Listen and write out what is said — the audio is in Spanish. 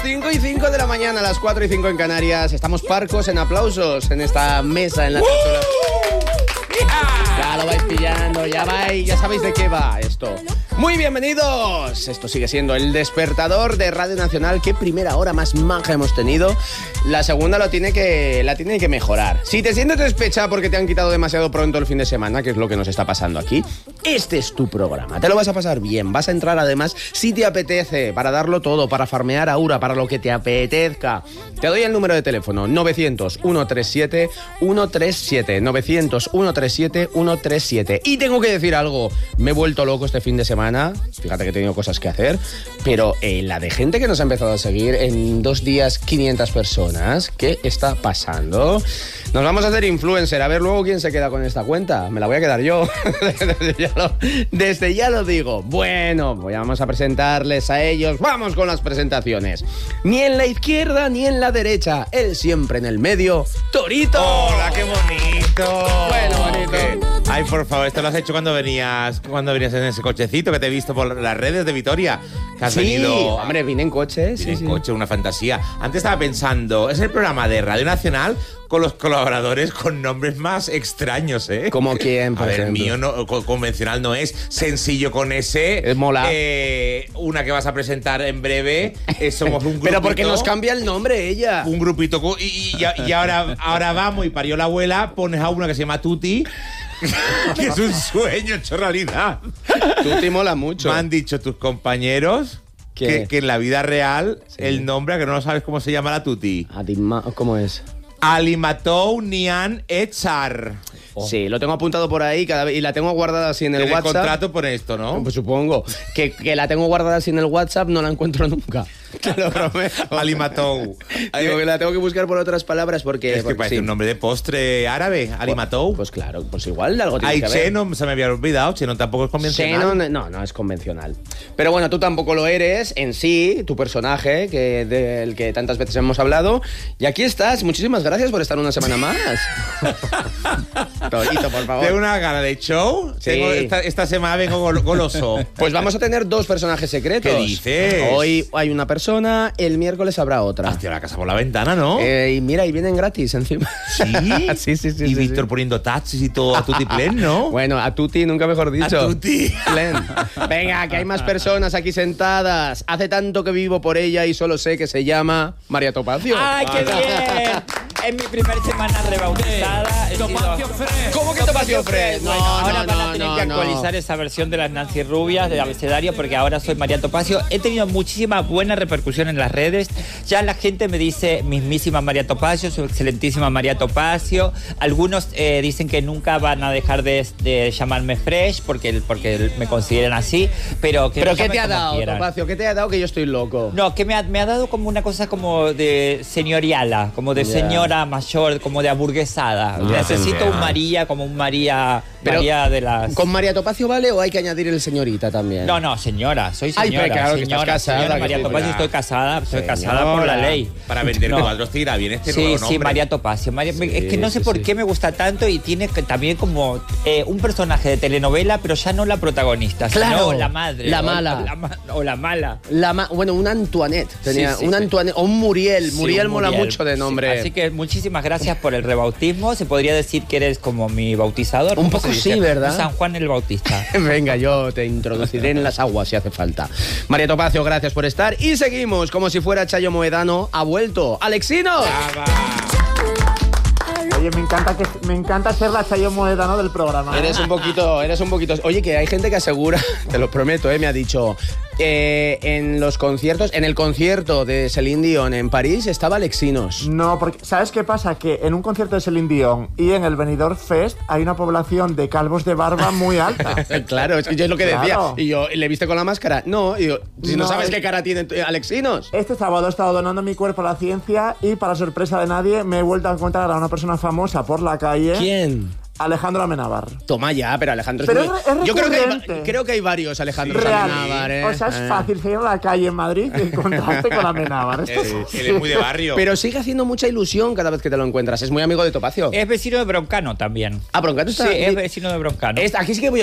5:05 de la mañana, a las 4:05 en Canarias. Estamos parcos en aplausos en esta mesa en la Ya lo vais pillando, ya sabéis de qué va esto. Muy bienvenidos. Esto sigue siendo El Despertador de Radio Nacional. Qué primera hora más manja hemos tenido. La segunda la tiene que mejorar. Si te sientes despechada porque te han quitado demasiado pronto el fin de semana, que es lo que nos está pasando aquí, este es tu programa. Te lo vas a pasar bien. Vas a entrar además si te apetece, para darlo todo, para farmear Aura, para lo que te apetezca. Te doy el número de teléfono: 900-137-137. 900-137-137. Y tengo que decir algo. Me he vuelto loco este fin de semana. Fíjate que he tenido cosas que hacer. Pero la de gente que nos ha empezado a seguir en 2 días, 500 personas. ¿Qué está pasando? Nos vamos a hacer influencer. A ver luego quién se queda con esta cuenta. Me la voy a quedar yo. Desde ya lo digo. Bueno, vamos a presentarles a ellos. Vamos con las presentaciones. Ni en la izquierda ni en la derecha. Él siempre en el medio. ¡Torito! ¡Hola, qué bonito! Bueno, bonito. Ay, por favor, esto lo has hecho cuando venías en ese cochecito que te he visto por las redes de Vitoria. Que has venido. Hombre, vine en coche. Vine en coche, una fantasía. Antes estaba pensando, es el programa de Radio Nacional con los colaboradores con nombres más extraños, ¿eh? ¿Como quién, por ejemplo? ejemplo? El mío no, convencional no es. Sencillo con ese. Es mola. Una que vas a presentar en breve. Somos un grupito. Pero porque nos cambia el nombre ella. Un grupito. Y ahora vamos y parió la abuela. Pones a una que se llama Tuti. Que es un sueño hecho realidad. Tuti mola mucho. Me han dicho tus compañeros que en la vida real el nombre, que no lo sabes cómo se llama la Tuti. ¿Cómo es? Alimatou Nian Echar. Sí, lo tengo apuntado por ahí y la tengo guardada así en el WhatsApp. El contrato por esto, ¿no? Pues supongo. Que la tengo guardada así en el WhatsApp, no la encuentro nunca. Te lo prometo. Alimatou. Digo que la tengo que buscar por otras palabras porque... Es que parece un nombre de postre árabe, Alimatou. Pues claro, pues igual algo tiene que ver. Chenon, se me había olvidado, Chenon tampoco es convencional. Chenon, no es convencional. Pero bueno, tú tampoco lo eres en sí, tu personaje, del que tantas veces hemos hablado. Y aquí estás, muchísimas gracias por estar una semana más. Torito, por favor. Tengo una gana de show. Sí. Esta semana vengo goloso. Pues vamos a tener 2 personajes secretos. ¿Qué dices? Hoy hay una persona, el miércoles habrá otra. Hostia, la casa por la ventana, ¿no? Y mira, y vienen gratis encima. ¿Sí? Sí. Y Víctor poniendo taxis y todo a tutti plen, ¿no? Bueno, a tutti, nunca mejor dicho. A tutti. Plen. Venga, que hay más personas aquí sentadas. Hace tanto que vivo por ella y solo sé que se llama María Topacio. ¡Ay, qué bien! Es mi primera semana rebautizada. ¿Cómo que Topacio Fresh? Bueno, ahora van a tener que actualizar esa versión de las Nancy Rubias, del abecedario, porque ahora soy María Topacio. He tenido muchísima buena repercusión en las redes. Ya la gente me dice mismísima María Topacio, su excelentísima María Topacio. Algunos dicen que nunca van a dejar de llamarme Fresh porque me consideran así. Pero ¿qué te ha dado, Topacio? ¿Qué te ha dado que yo estoy loco? No, que me ha dado como una cosa como de señoriala, como de señora mayor, como de aburguesada. Necesito un María, como un María de las... ¿Con María Topacio vale o hay que añadir el señorita también? No, señora, soy señora. Ay, pero claro, señora, que estás casada. señora María Topacio, estoy casada por la ley. Para vender cuadros te irá bien este nuevo nombre. Sí, María Topacio. Es que no sé por qué me gusta tanto y tiene también como un personaje de telenovela, pero ya no la protagonista, claro, sino la madre. La mala. O la mala. Bueno, una Antoinette. Tenía una Antoinette o un Muriel. Muriel mola mucho de nombre. Así que muchísimas gracias por el rebautismo. Se podría decir que eres como mi bautizador. Un poco sí, ¿verdad? San Juan el Bautista. Venga, yo te introduciré en las aguas si hace falta. María Topacio, gracias por estar. Y seguimos, como si fuera Chayo Moedano, ha vuelto Alexinos. Oye, me encanta ser la Chayo Moedano del programa. Eres un poquito. Oye, que hay gente que asegura, te lo prometo, me ha dicho, en el concierto de Celine Dion en París estaba Alexinos. No, porque ¿sabes qué pasa? Que en un concierto de Celine Dion y en el Benidorm Fest hay una población de calvos de barba muy alta. Claro, es que yo es lo que decía. Y yo, ¿le viste con la máscara? No, y digo, si no sabes qué cara tiene Alexinos. Este sábado he estado donando mi cuerpo a la ciencia y, para sorpresa de nadie, me he vuelto a encontrar a una persona famosa por la calle. ¿Quién? Alejandro Amenábar. Toma ya, pero Alejandro pero es muy... es Yo creo que hay varios Alejandros Amenábar, ¿eh? O sea, es fácil salir a la calle en Madrid y encontrarte con Amenábar. Él es muy de barrio. Pero sigue haciendo mucha ilusión cada vez que te lo encuentras. Es muy amigo de Topacio. Es vecino de Broncano también. Ah, Broncano está... Sí, es vecino de Broncano. Aquí sí que voy